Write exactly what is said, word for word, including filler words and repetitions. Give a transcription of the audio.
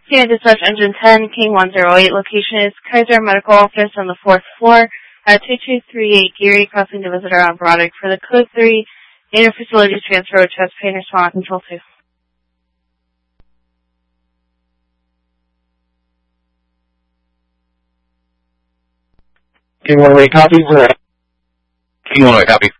Here, dispatch engine ten, King one zero eight. Location is Kaiser Medical Office on the fourth floor at two two three eight Geary, crossing the visitor on Broderick for the code three inter-facilities transfer with chest pain response control two. King one oh eight, copy. We're at King one oh eight, copy.